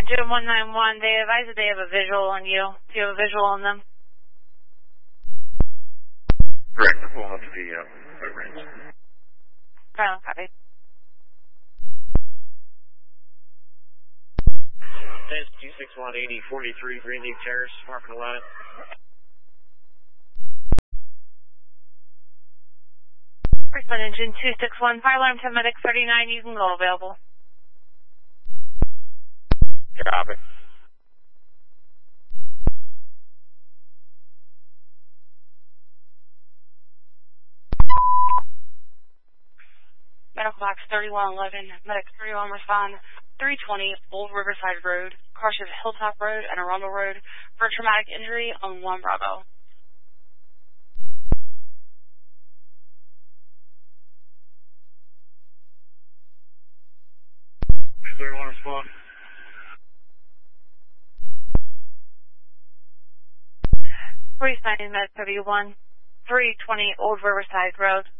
Jim 191, they advise that they have a visual on you. Do you have a visual on them? Correct. We'll have the range. Final copy. Test 2618043, Green Leaf Terrace, parking lot. Respond engine 261, fire alarm 10 medic 39, you can go available. Copy. Medical box 3111, medic 31 respond 320 Old Riverside Road, crosses Hilltop Road and Arundel Road for traumatic injury on 1 Bravo. 31 respond. Responding med 31, 320 Old Riverside Road,